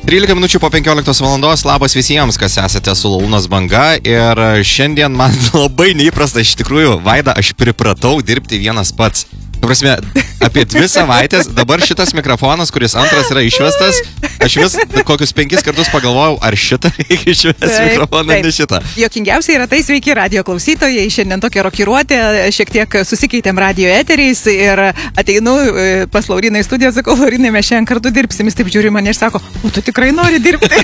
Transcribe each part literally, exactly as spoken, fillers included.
trylika minučių po penkioliktos valandos, labas visiems, kas esate su Lalūnas banga ir šiandien man labai neįprasta, iš tikrųjų, Vaida, aš pripratau dirbti vienas pats. Ta prasme, apie dvi savaitės, dabar šitas mikrofonas, kuris antras yra išvestas, aš vis kokius penkis kartus pagalvojau, ar šitą reikia išvesti mikrofoną, ne šitą. Jokingiausia yra tai, sveiki radio klausytojai, šiandien tokia rokiruotė, šiek tiek susikeitėm radio eteriais ir ateinu pas Lauryną į studiją, sakau, Laurynai, mes šiandien kartu dirbsim, jis taip žiūri mane ir sako, o tu tikrai nori dirbti?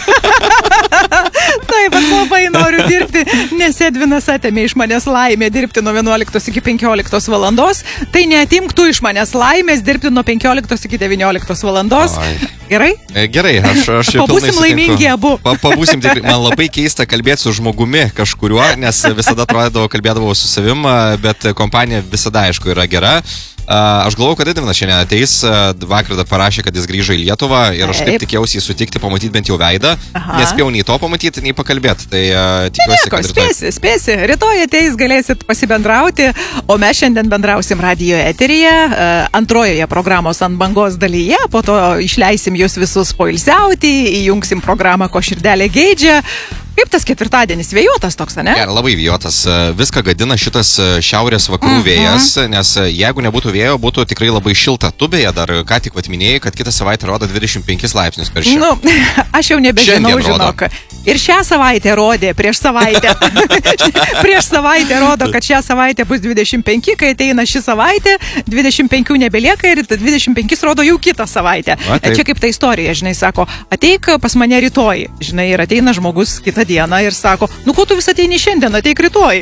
Taip, aš labai noriu dirbti, nes Edvinas atėmė iš manęs laimę dirbti nuo vienuoliktos iki penkioliktos valandos, tai neatimk tu iš manęs laimės dirbti nuo penkioliktos iki devynioliktos valandos. Ai. Gerai? Gerai, aš, aš jau pilnai Pabūsim laimingi abu. Pa, pabūsim tikrai, man labai keista kalbėti su žmogumi kažkuriuo, nes visada atrodydavo, kalbėdavau su savim, bet kompanija visada, aišku, yra gera. Aš galvoju, kad Edvinas šiandien ateis, vakar dar parašė, kad jis grįžo į Lietuvą ir aš taip tikėjausi jį sutikti, pamatyti bent jau veidą. Aha. Nespėjau nei to pamatyti, nei pakalbėti. Tai uh, tikiuosi, nieko, kad rytoj... spėsi, spėsi. Rytoj ateis, galėsit pasibendrauti, o mes šiandien bendrausim radio eteryje, antrojoje programos ant bangos dalyje, po to išleisim jūs visus poilsiauti, įjungsim programą Ko širdelė geidžia. Kaip tas ketvirtadienis, vėjuotas toks, ne? Gerai, labai vėjuotas. Viską gadina šitas šiaurės vakarų uh-huh. vėjas, nes jeigu nebūtų vėjo, būtų tikrai labai šilta. Tu beje dar ką tik vat minėjai, kad kitą savaitę rodo dvidešimt penkis laipsnius per šią. Nu, aš jau nebežinau, žinok. Ir šią savaitę rodė, prieš savaitę. prieš savaitę rodo, kad šią savaitę bus dvidešimt penki, kai ateina ši savaitė, dvidešimt penki nebelieka ir dvidešimt penki rodo jau kitą savaitę. A, čia kaip ta istorija, žinai, sako, ateik pas mane rytoj, žinai, ir ateina žmogus kitą dieną ir sako, nu ko tu vis ateini šiandien, ateik rytoj.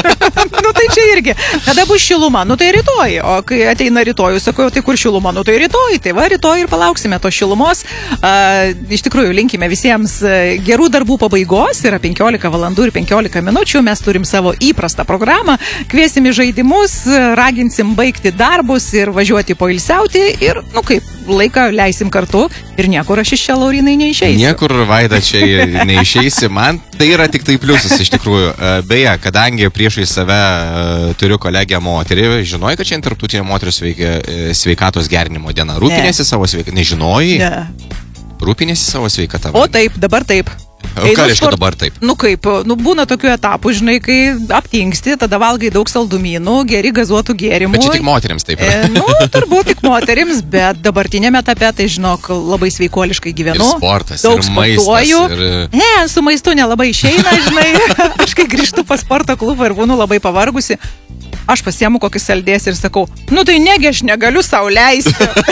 Nu tai čia irgi, kada bus šiluma, nu tai rytoj, o kai ateina rytoj, sakau, tai kur šiluma, nu tai rytoj, tai va rytoj ir palauksime to šilumos. A, iš tikrųjų, linkime visiems gerų darbų pabaigos, yra penkiolika valandų ir penkiolika minučių, mes turim savo įprastą programą, kviesim į žaidimus, raginsim baigti darbus ir važiuoti poilsiauti ir, nu kaip, laiką leisim kartu ir niekur aš iš čia, Laurynai, neišeisiu. Niekur, Vaida, čia neišeisi. Man tai yra tik tai pliusas iš tikrųjų. Beje, kadangi priešai save turiu kolegę moterį, žinojai, kad čia tarptautinė moterų sveika, sveikatos gerinimo diena. Rūpinėsi ne. savo sveikatą? Nežinojai? Ne. Rūpinėsi savo sveikatą? O taip, dabar taip. O ką reiškia sport... dabar taip? Nu kaip, nu būna tokių etapų, žinai, kai aptingsti, tada valgai daug saldumynų, geri gazuotų gėrimų. Bet čia tik moterims taip yra. E, nu, turbūt tik moterims, bet dabartinėme etape, tai žinok, labai sveikuoliškai gyvenu. Ir sportas, daug ir maistas. Ir... Ne, su maistu nelabai išeina, žinai. Aš kai grįžtu pas sporto klubą ir būnu labai pavargusi, aš pasiemu kokį saldės ir sakau, nu tai negi aš negaliu sau leisti.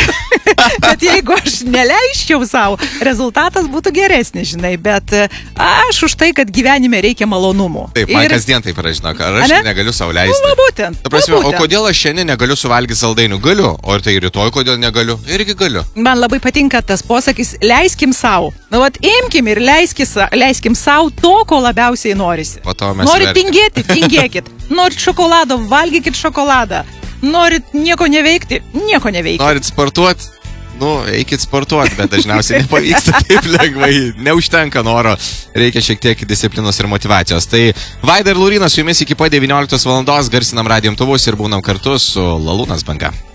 Bet jeigu aš neleisčiau sau, rezultatas būtų geresnis, žinai, bet aš už tai, kad gyvenime reikia malonumų. Taip, man ir... kasdien taip yra, žinok, ar aš ne? negaliu sau leisti. Nu, būtent. Ta prasme, o kodėl aš šiandien negaliu suvalgyti saldainių? Galiu. O ir tai rytoj kodėl negaliu? Irgi galiu. Man labai patinka tas posakis, leiskim sau. Nu, vat, imkim ir leiskis, leiskim sau to, ko labiausiai norisi. Norit tingėti, tingėkit. Norit šokolado, valgykit šokoladą. Norit nieko neveikti, nieko neveikti. Norit sportuoti? Nu, eikit sportuoti, bet dažniausiai nepavyksta taip lengvai. Neužtenka noro, reikia šiek tiek disciplinos ir motyvacijos. Tai Vaida ir Laurynas su jumis iki pat devynioliktos valandos garsinam radijo imtuvus ir būnam kartu su Lalūnas banga.